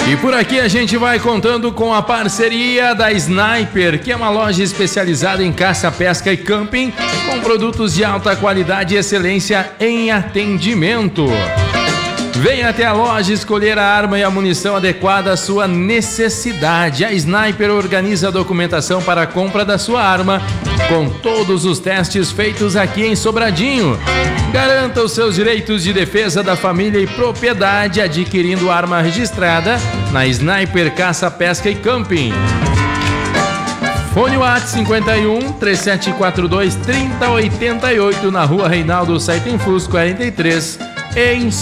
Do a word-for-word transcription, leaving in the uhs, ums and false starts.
E por aqui a gente vai contando com a parceria da Sniper, que é uma loja especializada em caça, pesca e camping, com produtos de alta qualidade e excelência em atendimento. Venha até a loja escolher a arma e a munição adequada à sua necessidade. A Sniper organiza a documentação para a compra da sua arma, com todos os testes feitos aqui em Sobradinho. Garanta os seus direitos de defesa da família e propriedade adquirindo arma registrada na Sniper Caça, Pesca e Camping. Fone WhatsApp cinquenta e um, três sete quatro dois, trinta, oitenta e oito, na Rua Reinaldo Saitenfus quarenta e três, em